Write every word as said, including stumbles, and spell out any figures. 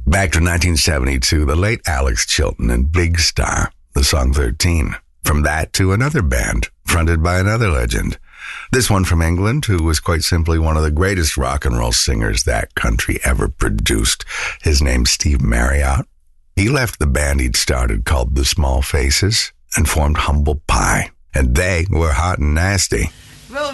Back to nineteen seventy-two, the late Alex Chilton and Big Star, the song thirteen. From that to another band, fronted by another legend. This one from England, who was quite simply one of the greatest rock and roll singers that country ever produced. His name's Steve Marriott. He left the band he'd started called The Small Faces and formed Humble Pie. And they were hot and nasty.